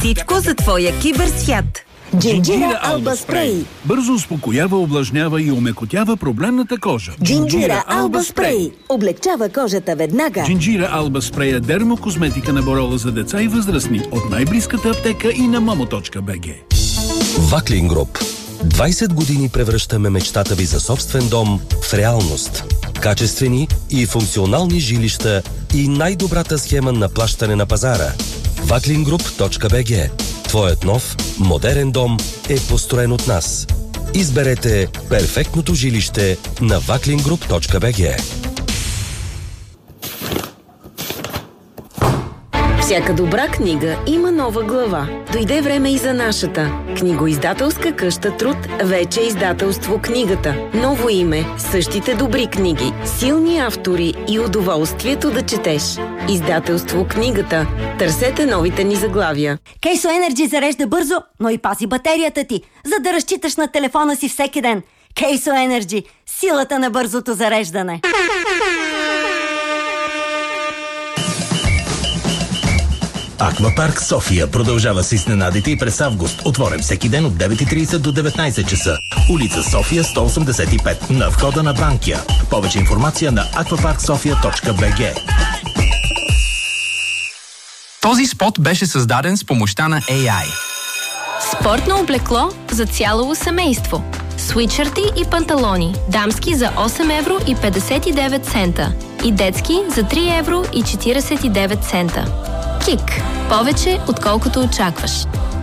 Всичко за твоя киберсвят. Джинджира Алба Спрей. Бързо успокоява, увлажнява и омекотява проблемната кожа. Джинджира Алба Спрей. Облегчава кожата веднага. Джинджира Алба Спрей е дермокозметика на Борола за деца и възрастни от най-близката аптека и на momo.bg. Ваклин Груп. 20 години превръщаме мечтата ви за собствен дом в реалност. Качествени и функционални жилища и най-добрата схема на плащане на пазара. Vaklingroup.bg. Твоят нов, модерен дом е построен от нас. Изберете перфектното жилище на Vaklingroup.bg. Всяка добра книга има нова глава. Дойде време и за нашата. Книгоиздателска къща Труд вече е издателство Книгата. Ново име, същите добри книги, силни автори и удоволствието да четеш. Издателство Книгата. Търсете новите ни заглавия. Кейсо Енерджи зарежда бързо, но и пази батерията ти, за да разчиташ на телефона си всеки ден. Кейсо Енерджи. Силата на бързото зареждане. Аквапарк София продължава с изненадите и през август. Отворен всеки ден от 9:30 до 19 часа. Улица София 185 на входа на Банкя. Повече информация на aquaparksofia.bg. Този спот беше създаден с помощта на AI. Спортно облекло за цяло семейство. Свитшърти и панталони. Дамски за 8 евро и 59 цента. И детски за 3 евро и 49 цента. Кик. Повече, отколкото очакваш.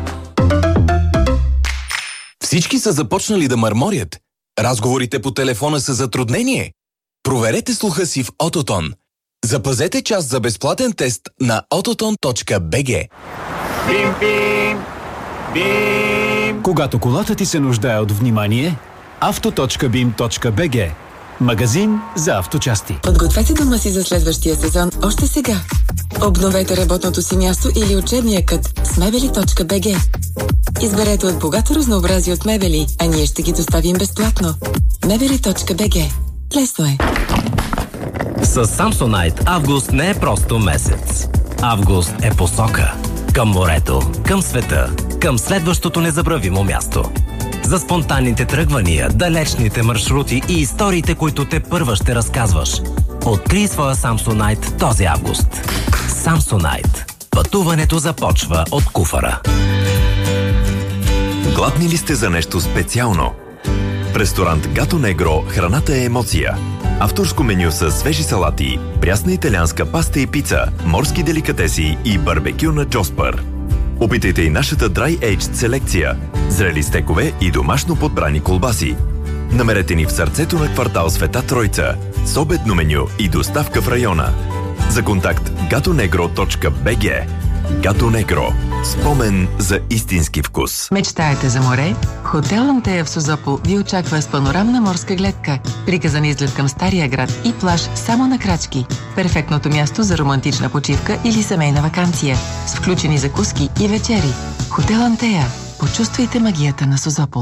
Всички са започнали да мърморят. Разговорите по телефона са затруднение. Проверете слуха си в Autotone. Запазете час за безплатен тест на autotone.bg. Бим, бим, бим. Когато колата ти се нуждае от внимание, auto.bim.bg. Магазин за авточасти. Подгответе дома си за следващия сезон още сега. Обновете работното си място или учебния кът с mebeli.bg. Изберете от богато разнообразие от мебели, а ние ще ги доставим безплатно. mebeli.bg. Лесно е. С Samsonite август не е просто месец. Август е посока. Към морето, към света, към следващото незабравимо място. За спонтанните тръгвания, далечните маршрути и историите, които те първа ще разказваш. Открий своя Samsonite този август. Samsonite. Пътуването започва от куфара. Гладни ли сте за нещо специално? В ресторант Gato Negro храната е емоция. Авторско меню с свежи салати, прясна италианска паста и пица, морски деликатеси и барбекю на Джоспър. Опитайте и нашата Dry Aged селекция, зрели стекове и домашно подбрани колбаси. Намерете ни в сърцето на квартал Света Тройца, с обедно меню и доставка в района. За контакт gatonegro.bg. Gato Negro. Спомен за истински вкус. Мечтаете за море? Хотел Антея в Созопол ви очаква с панорамна морска гледка, приказан изглед към Стария град и плаж само на крачки. Перфектното място за романтична почивка или семейна ваканция, с включени закуски и вечери. Хотел Антея. Почувствайте магията на Созопол.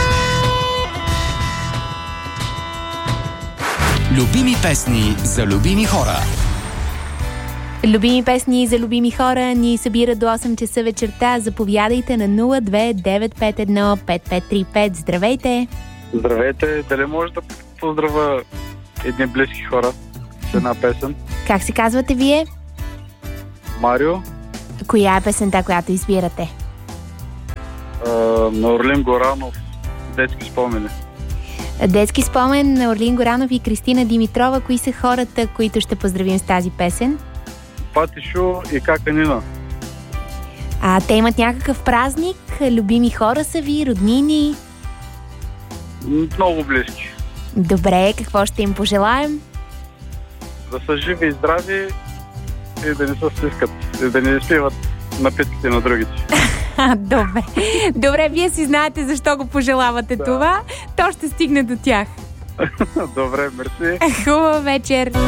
Любими песни за любими хора. Любими песни за любими хора ни събират до 8 часа вечерта. Заповядайте на 029515535. Здравейте! Здравейте! Дали може да поздравя едни близки хора с една песен? Как се казвате вие? Марио. Коя е песента, която избирате? На Орлин Горанов. Детски спомени. Детски спомен на Орлин Горанов и Кристина Димитрова. Кои са хората, които ще поздравим с тази песен? Патишо и Каканина. Те имат някакъв празник? Любими хора са ви? Роднини? Много близки. Добре, какво ще им пожелаем? Да са живи и здрави и да не се стискат. И да не изпиват напитките на другите. Добре, вие си знаете защо го пожелавате това. То ще стигне до тях. Добре, мерси. Хубава вечер.